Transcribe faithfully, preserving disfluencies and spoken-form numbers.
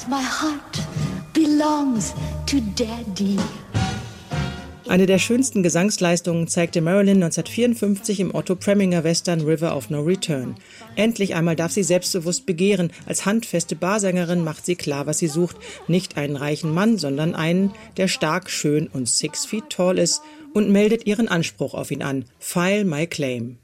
My heart belongs to Daddy. Eine der schönsten Gesangsleistungen zeigte Marilyn neunzehnhundertvierundfünfzig im Otto Preminger Western River of No Return. Endlich einmal darf sie selbstbewusst begehren. Als handfeste Barsängerin macht sie klar, was sie sucht. Nicht einen reichen Mann, sondern einen, der stark, schön und six feet tall ist, und meldet ihren Anspruch auf ihn an. File my claim.